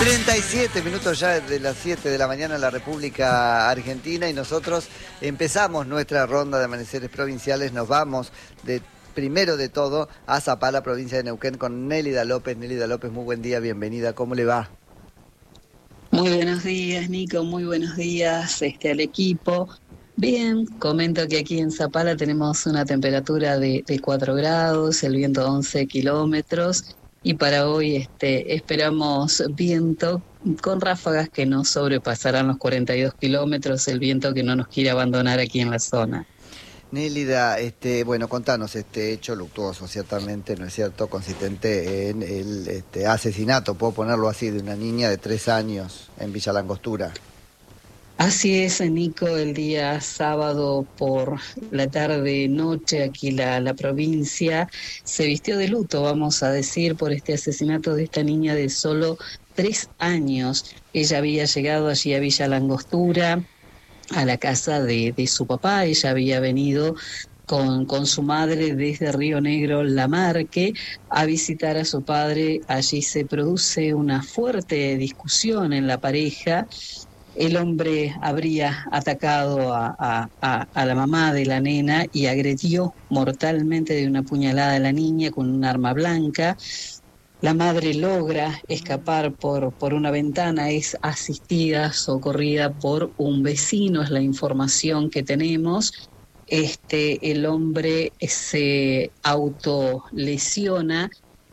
37 minutos ya de las 7 de la mañana en la República Argentina y nosotros empezamos nuestra ronda de amaneceres provinciales. Nos vamos primero de todo a Zapala, provincia de Neuquén, con Nélida López. Nélida López, muy buen día, bienvenida. ¿Cómo le va? Muy buenos días, Nico, muy buenos días al equipo. Bien, comento que aquí en Zapala tenemos una temperatura de 4 grados, el viento 11 kilómetros y para hoy esperamos viento con ráfagas que no sobrepasarán los 42 kilómetros, el viento que no nos quiere abandonar aquí en la zona. Nélida, bueno, contanos este hecho luctuoso, ciertamente, ¿no es cierto?, consistente en el asesinato, puedo ponerlo así, de una niña de 3 años en Villa Langostura. Así es, Nico, el día sábado por la tarde-noche aquí la provincia se vistió de luto, vamos a decir, por este asesinato de esta niña de solo 3 años. Ella había llegado allí a Villa Langostura, a la casa de su papá. Ella había venido con su madre desde Río Negro, La Marque, a visitar a su padre. Allí se produce una fuerte discusión en la pareja. El hombre habría atacado a la mamá de la nena y agredió mortalmente de una puñalada a la niña con un arma blanca. La madre logra escapar por una ventana, es asistida, socorrida por un vecino, es la información que tenemos. El hombre se autolesiona,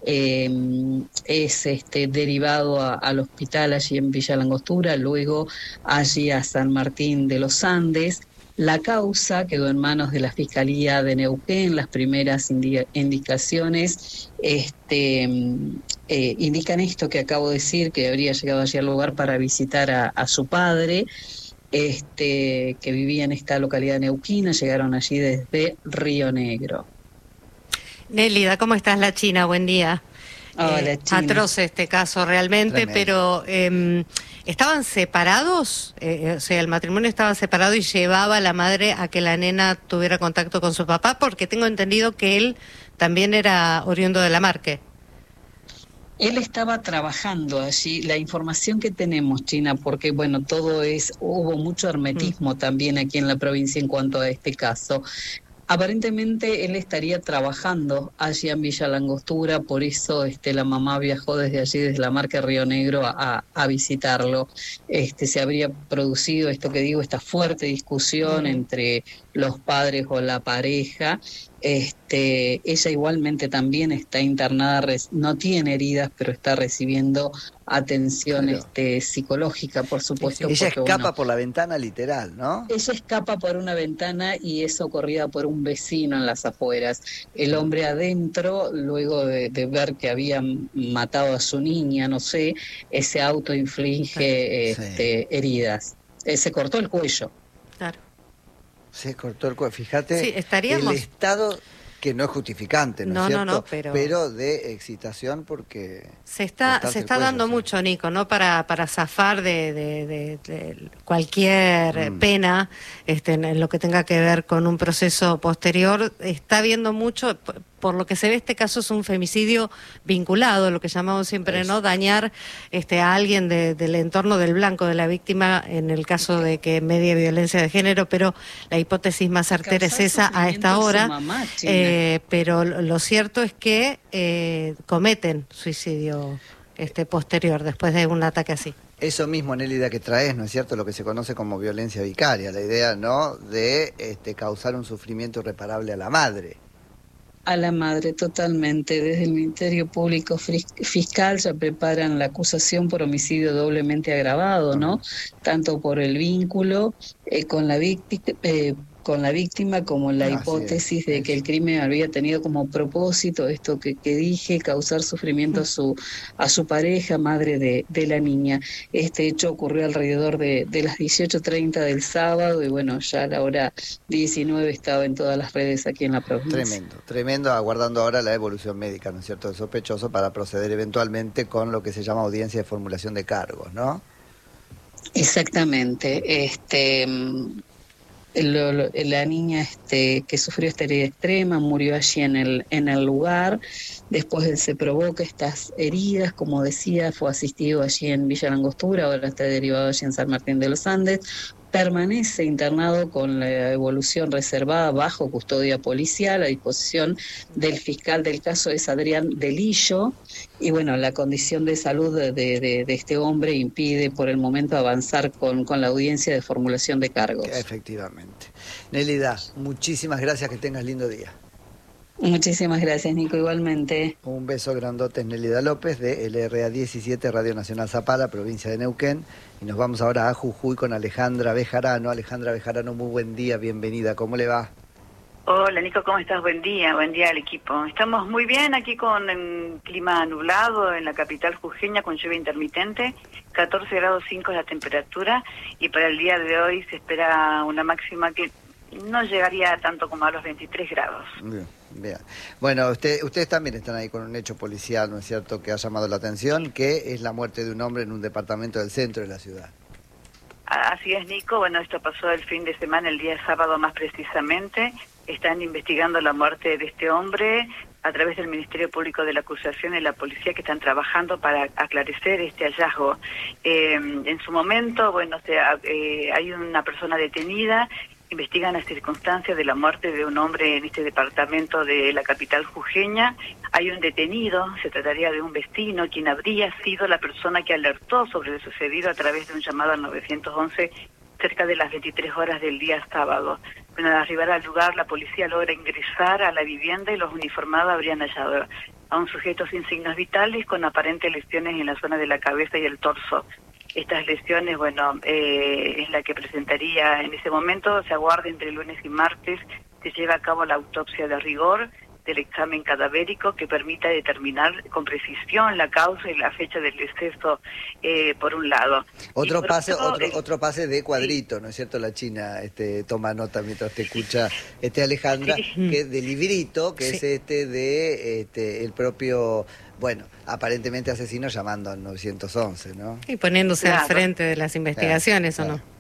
es derivado al hospital allí en Villa Langostura, luego allí a San Martín de los Andes. La causa quedó en manos de la Fiscalía de Neuquén. Las primeras indicaciones indican esto que acabo de decir, que habría llegado allí al lugar para visitar a su padre, que vivía en esta localidad neuquina. Llegaron allí desde Río Negro. Nélida, ¿cómo estás? La China, buen día. Hola, China. Atroz este caso realmente. Tremendo. Pero ¿estaban separados? O sea, el matrimonio estaba separado y llevaba a la madre a que la nena tuviera contacto con su papá, porque tengo entendido que él también era oriundo de La Marque. Él estaba trabajando allí, la información que tenemos, China, porque bueno, hubo mucho hermetismo también aquí en la provincia en cuanto a este caso. Aparentemente él estaría trabajando allí en Villa Langostura, por eso la mamá viajó desde allí, desde La Marque, Río Negro, a visitarlo. Se habría producido esto que digo, esta fuerte discusión entre los padres o la pareja. Ella igualmente también está internada, no tiene heridas, pero está recibiendo atención psicológica, por supuesto. Ella escapa por la ventana literal, ¿no? Ella escapa por una ventana y es socorrida por un vecino en las afueras. El hombre adentro, luego de ver que habían matado a su niña, no sé, se autoinflige heridas. Se cortó el cuello. Claro. Se cortó el cuello. Fíjate, sí, estaríamos... el estado que no es justificante, ¿no es cierto? No, pero de excitación, porque... Se está dando mucho, Nico, ¿no? Para zafar de cualquier pena en lo que tenga que ver con un proceso posterior. Está habiendo mucho... Por lo que se ve, este caso es un femicidio vinculado, lo que llamamos siempre, ¿no? Dañar a alguien del entorno del blanco de la víctima, en el caso de que medie violencia de género, pero la hipótesis más certera es esa a esta hora. Mamá, pero lo cierto es que cometen suicidio posterior, después de un ataque así. Eso mismo, Nélida, que traes, ¿no es cierto?, lo que se conoce como violencia vicaria, la idea, ¿no?, de causar un sufrimiento irreparable a la madre. A la madre, totalmente. Desde el Ministerio Público Fiscal ya preparan la acusación por homicidio doblemente agravado, ¿no? Tanto por el vínculo con la víctima como la hipótesis de que el crimen había tenido como propósito esto que dije, causar sufrimiento a su pareja, madre de la niña. Este hecho ocurrió alrededor de las 18:30 del sábado y bueno, ya a la hora 19 estaba en todas las redes aquí en la provincia. Tremendo, aguardando ahora la evolución médica, ¿no es cierto?, del sospechoso para proceder eventualmente con lo que se llama audiencia de formulación de cargos, ¿no? Exactamente. La niña que sufrió esta herida extrema murió allí en el lugar. Después él se provoca estas heridas, como decía, fue asistido allí en Villa Langostura, ahora está derivado allí en San Martín de los Andes. Permanece internado con la evolución reservada bajo custodia policial a disposición del fiscal del caso es Adrián Delillo. Y bueno, la condición de salud de este hombre impide por el momento avanzar con la audiencia de formulación de cargos. Efectivamente. Nélida, muchísimas gracias, que tengas lindo día. Muchísimas gracias, Nico, igualmente. Un beso grandote, Nélida López, de LRA 17, Radio Nacional Zapala, provincia de Neuquén. Y nos vamos ahora a Jujuy con Alejandra Bejarano. Alejandra Bejarano, muy buen día, bienvenida. ¿Cómo le va? Hola Nico, ¿cómo estás? Buen día al equipo. Estamos muy bien aquí con el clima nublado en la capital jujeña con lluvia intermitente, 14 grados 5 es la temperatura y para el día de hoy se espera una máxima que no llegaría tanto como a los 23 grados. Bien. Bueno, ustedes también están ahí con un hecho policial, ¿no es cierto?, que ha llamado la atención, que es la muerte de un hombre en un departamento del centro de la ciudad. Así es, Nico. Bueno, esto pasó el fin de semana, el día sábado más precisamente. Están investigando la muerte de este hombre a través del Ministerio Público de la Acusación y la policía que están trabajando para aclarecer este hallazgo. En su momento, bueno, hay una persona detenida. Investigan las circunstancias de la muerte de un hombre en este departamento de la capital jujeña. Hay un detenido, se trataría de un vecino, quien habría sido la persona que alertó sobre lo sucedido a través de un llamado al 911 cerca de las 23 horas del día sábado. Bueno, al arribar al lugar, la policía logra ingresar a la vivienda y los uniformados habrían hallado a un sujeto sin signos vitales con aparentes lesiones en la zona de la cabeza y el torso. Estas lesiones, bueno, es la que presentaría en ese momento. Se aguarda entre lunes y martes, se lleva a cabo la autopsia de rigor del examen cadavérico que permita determinar con precisión la causa y la fecha del deceso, por un lado. Otro pase de cuadrito, sí. ¿No es cierto? La China toma nota mientras te escucha Alejandra, sí. Que de librito, que sí. Es de el propio... Bueno, aparentemente asesino llamando al 911, ¿no? Y poniéndose al frente de las investigaciones, claro. ¿O no?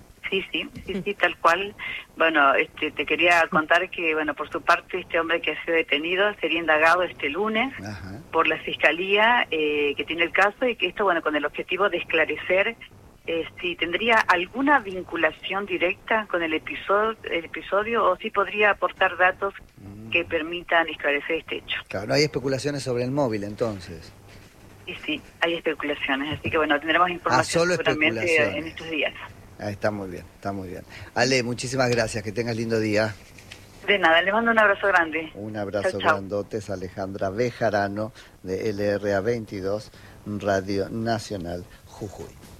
Sí, tal cual. Bueno, te quería contar que, bueno, por su parte, este hombre que ha sido detenido sería indagado este lunes por la fiscalía que tiene el caso y que esto, bueno, con el objetivo de esclarecer si tendría alguna vinculación directa con el episodio o si podría aportar datos que permitan esclarecer este hecho. Claro, no hay especulaciones sobre el móvil, entonces. Sí, hay especulaciones, así que bueno, tendremos información seguramente en estos días. Está muy bien, está muy bien. Ale, muchísimas gracias, que tengas lindo día. De nada, le mando un abrazo grande. Un abrazo grandote, es Alejandra Bejarano de LRA 22, Radio Nacional Jujuy.